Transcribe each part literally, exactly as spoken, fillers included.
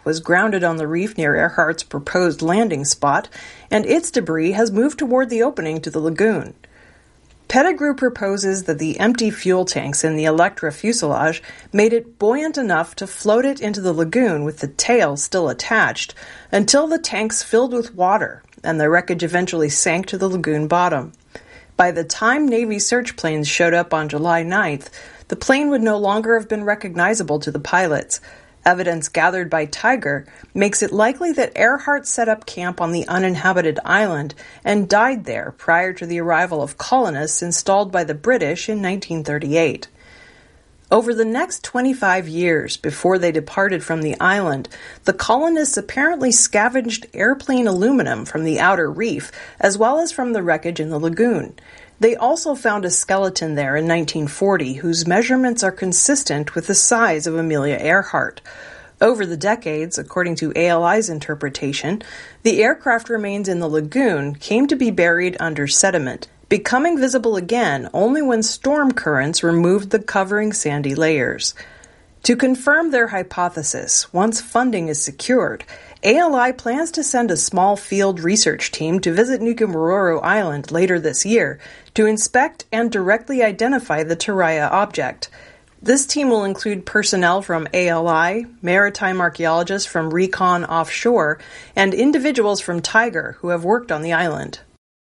was grounded on the reef near Earhart's proposed landing spot, and its debris has moved toward the opening to the lagoon. Pettigrew proposes that the empty fuel tanks in the Electra fuselage made it buoyant enough to float it into the lagoon with the tail still attached until the tanks filled with water and the wreckage eventually sank to the lagoon bottom. By the time Navy search planes showed up on July ninth, the plane would no longer have been recognizable to the pilots. Evidence gathered by Tiger makes it likely that Earhart set up camp on the uninhabited island and died there prior to the arrival of colonists installed by the British in nineteen thirty-eight. Over the next twenty-five years before they departed from the island, the colonists apparently scavenged airplane aluminum from the outer reef as well as from the wreckage in the lagoon. They also found a skeleton there in nineteen forty whose measurements are consistent with the size of Amelia Earhart. Over the decades, according to A L I's interpretation, the aircraft remains in the lagoon came to be buried under sediment, becoming visible again only when storm currents removed the covering sandy layers. To confirm their hypothesis, once funding is secured, A L I plans to send a small field research team to visit Nikumaroro Island later this year to inspect and directly identify the Teraya object. This team will include personnel from A L I, maritime archaeologists from Recon Offshore, and individuals from Tiger who have worked on the island.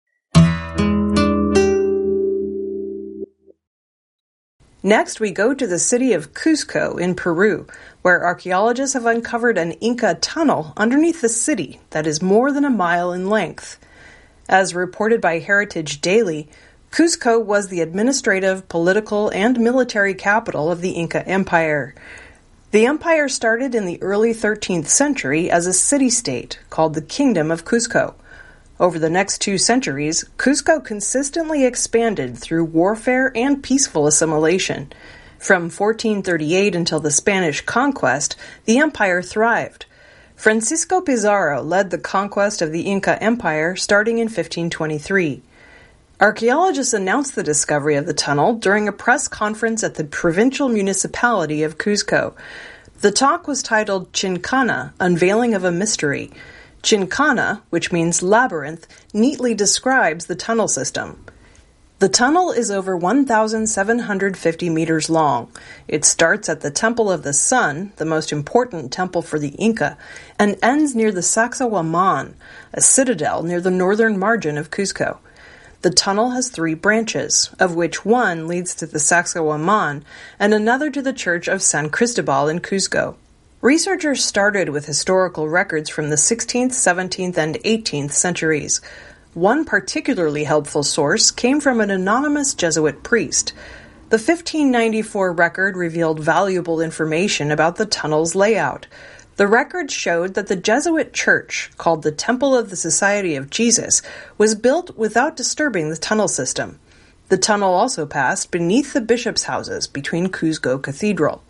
Next, we go to the city of Cusco in Peru, where archaeologists have uncovered an Inca tunnel underneath the city that is more than a mile in length. As reported by Heritage Daily, Cusco was the administrative, political, and military capital of the Inca Empire. The empire started in the early thirteenth century as a city-state called the Kingdom of Cusco. Over the next two centuries, Cusco consistently expanded through warfare and peaceful assimilation. From fourteen thirty-eight until the Spanish conquest, the empire thrived. Francisco Pizarro led the conquest of the Inca Empire starting in fifteen twenty-three. Archaeologists announced the discovery of the tunnel during a press conference at the provincial municipality of Cusco. The talk was titled Chincana, Unveiling of a Mystery. Chincana, which means labyrinth, neatly describes the tunnel system. The tunnel is over one thousand seven hundred fifty meters long. It starts at the Temple of the Sun, the most important temple for the Inca, and ends near the Sacsayhuaman, a citadel near the northern margin of Cusco. The tunnel has three branches, of which one leads to the Sacsayhuaman and another to the Church of San Cristobal in Cusco. Researchers started with historical records from the sixteenth, seventeenth, and eighteenth centuries. One particularly helpful source came from an anonymous Jesuit priest. The fifteen ninety-four record revealed valuable information about the tunnel's layout. The record showed that the Jesuit church, called the Temple of the Society of Jesus, was built without disturbing the tunnel system. The tunnel also passed beneath the bishops' houses between Cusco Cathedral.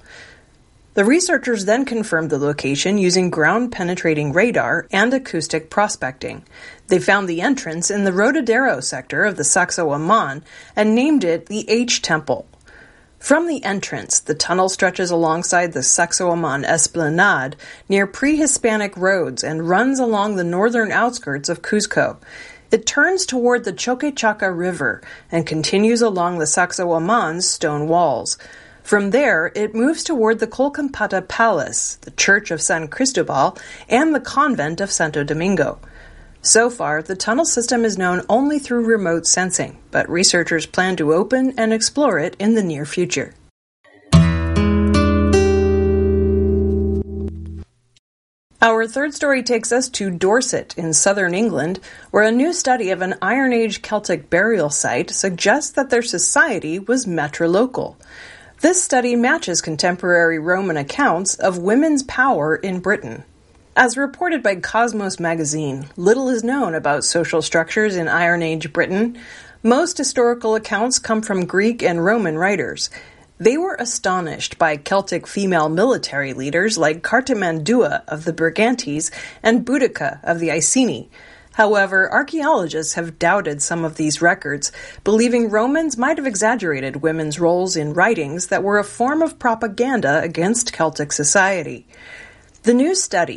The researchers then confirmed the location using ground-penetrating radar and acoustic prospecting. They found the entrance in the Rodadero sector of the Sacsayhuaman and named it the H Temple. From the entrance, the tunnel stretches alongside the Sacsayhuaman Esplanade near pre-Hispanic roads and runs along the northern outskirts of Cusco. It turns toward the Choquechaca River and continues along the Sacsayhuaman's stone walls. From there, it moves toward the Colcampata Palace, the Church of San Cristobal, and the Convent of Santo Domingo. So far, the tunnel system is known only through remote sensing, but researchers plan to open and explore it in the near future. Our third story takes us to Dorset in southern England, where a new study of an Iron Age Celtic burial site suggests that their society was matrilocal. This study matches contemporary Roman accounts of women's power in Britain. As reported by Cosmos magazine, little is known about social structures in Iron Age Britain. Most historical accounts come from Greek and Roman writers. They were astonished by Celtic female military leaders like Cartimandua of the Brigantes and Boudica of the Iceni. However, archaeologists have doubted some of these records, believing Romans might have exaggerated women's roles in writings that were a form of propaganda against Celtic society. The new study